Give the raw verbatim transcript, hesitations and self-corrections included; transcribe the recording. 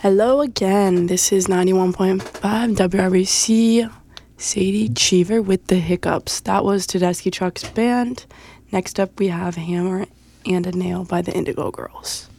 Hello again. This is ninety-one point five W R B C, Sadie Cheever with the Hiccups. That was Tedeschi Trucks Band. Next up, we have Hammer and a Nail by the Indigo Girls.